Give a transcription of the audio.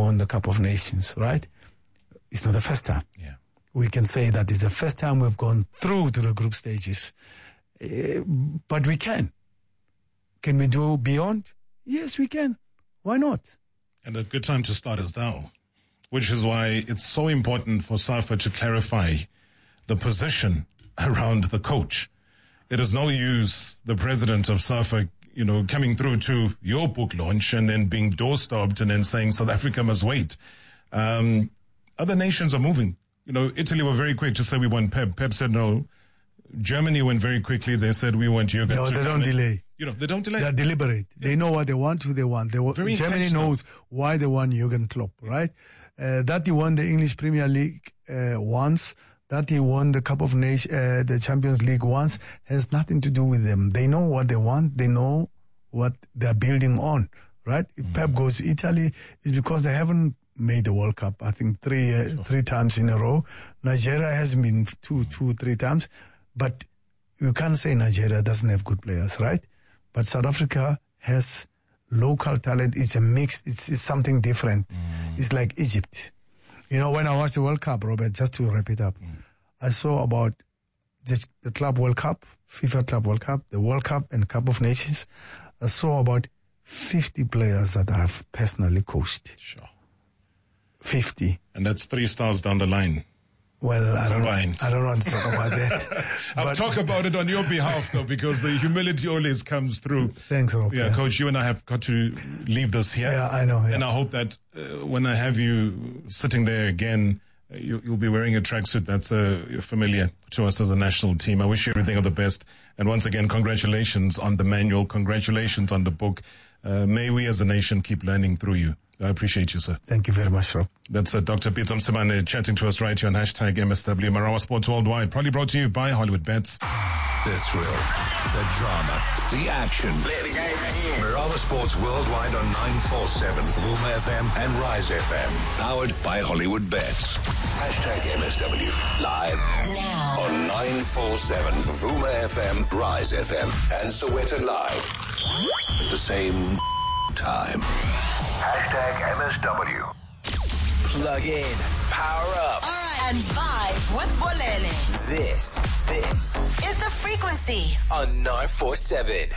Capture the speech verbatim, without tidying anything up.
won the Cup of Nations, right? It's not the first time. Yeah. We can say that it's the first time we've gone through to the group stages. Uh, but we can. Can we do beyond? Yes, we can. Why not? And a good time to start is now, which is why it's so important for SAFA to clarify the position around the coach. It is no use the president of SAFA, you know, coming through to your book launch and then being door-stopped and then saying South Africa must wait. Um, other nations are moving. You know, Italy were very quick to say we want Pep. Pep said no. Germany went very quickly. They said we want Jurgen. No, they don't delay. You know, they don't delay. They're deliberate. Yeah. They know what they want, who they want. They, very Germany knows why they want Jurgen Klopp, right? Uh, that he won the English Premier League uh, once, that he won the Cup of Nations, uh, the Champions League once, has nothing to do with them. They know what they want. They know what they're building on, right? If mm. Pep goes to Italy, it's because they haven't made the World Cup, I think, three uh, sure. three times in a row. Nigeria has been two, two, three times. But you can't say Nigeria doesn't have good players, right? But South Africa has local talent. It's a mix. It's, it's something different. Mm. It's like Egypt. You know, when I watched the World Cup, Robert, just to wrap it up, mm. I saw about the, the Club World Cup, FIFA Club World Cup, the World Cup and Cup of Nations. I saw about fifty players that I've personally coached. Sure. fifty. And that's three stars down the line. Well, I don't, I don't want to talk about that. I'll talk about it on your behalf, though, because the humility always comes through. Thanks, Rob. Yeah, yeah, Coach, you and I have got to leave this here. Yeah, I know. Yeah. And I hope that uh, when I have you sitting there again, uh, you, you'll be wearing a tracksuit that's uh, familiar to us as a national team. I wish you everything of the best. And once again, congratulations on the manual. Congratulations on the book. Uh, may we as a nation keep learning through you. I appreciate you, sir. Thank you very much, Rob. That's uh, Doctor Peter Msimane chatting to us right here on hashtag M S W Marawa Sports Worldwide. Probably brought to you by Hollywood Bets. The thrill, the drama, the action. Let the game begin. Marawa Sports Worldwide on nine forty-seven, Vuma F M and Rise F M. Powered by Hollywood Bets. Hashtag M S W. Live now on nine forty-seven, Vuma F M, Rise F M, and Soweto Live. At the same time. Hashtag M S W. Plug in, power up, and vibe with Bolele. This, this is The Frequency on nine forty-seven.